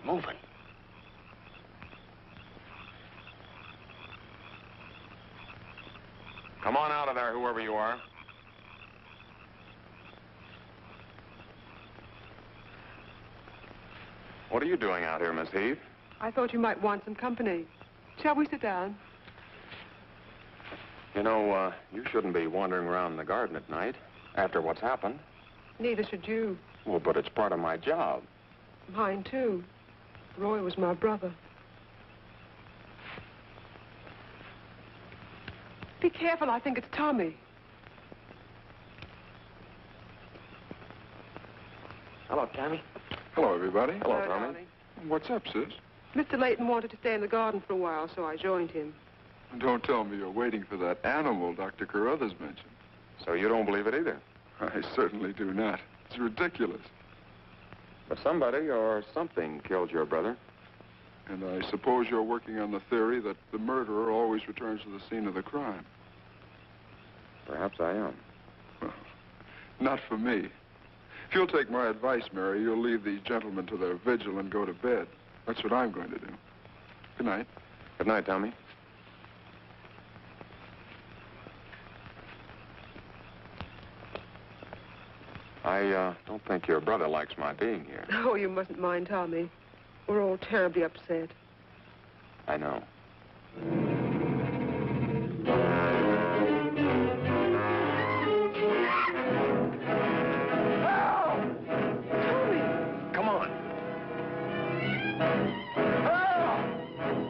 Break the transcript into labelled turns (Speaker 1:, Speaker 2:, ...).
Speaker 1: moving.
Speaker 2: Come on out of there, whoever you are. What are you doing out here, Miss Heath?
Speaker 3: I thought you might want some company. Shall we sit down?
Speaker 2: You know, you shouldn't be wandering around in the garden at night after what's happened.
Speaker 3: Neither should you.
Speaker 2: Well, but it's part of my job.
Speaker 3: Mine, too. Roy was my brother. Be careful, I think it's Tommy.
Speaker 2: Hello, Tommy.
Speaker 4: Hello, everybody.
Speaker 2: Hello, Tommy.
Speaker 3: darling.
Speaker 4: What's up, sis?
Speaker 3: Mr. Layton wanted to stay in the garden for a while, so I joined him.
Speaker 4: Don't tell me you're waiting for that animal Dr. Carruthers mentioned.
Speaker 2: So you don't believe it either?
Speaker 4: I certainly do not. It's ridiculous.
Speaker 2: But somebody or something killed your brother.
Speaker 4: And I suppose you're working on the theory that the murderer always returns to the scene of the crime.
Speaker 2: Perhaps I am.
Speaker 4: Well, not for me. If you'll take my advice, Mary, you'll leave these gentlemen to their vigil and go to bed. That's what I'm going to do. Good night.
Speaker 2: Good night, Tommy. I don't think your brother likes my being here.
Speaker 3: Oh, you mustn't mind Tommy. We're all terribly upset.
Speaker 2: I know.